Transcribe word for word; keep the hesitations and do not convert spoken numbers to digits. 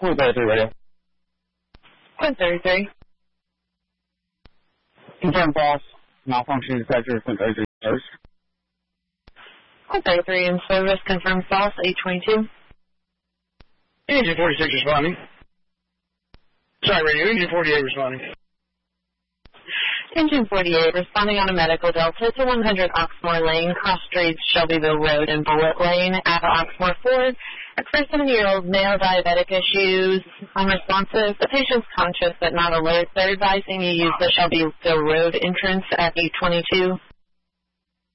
one thirty-three radio. one thirty-three. Confirm false. Malfunction detector, one thirty-three service. one thirty-three in service, confirm false, eight twenty-two. Engine forty-six responding. Sorry, radio, engine forty-eight responding. Engine forty-eight responding on a medical delta to one hundred Oxmoor Lane, cross streets Shelbyville Road and Bullet Lane, at Oxmoor Ford. A thirty-seven-year-old male, diabetic issues, unresponsive. The patient's conscious but not alert. They're advising you use the Shelbyville Road entrance at eight twenty-two.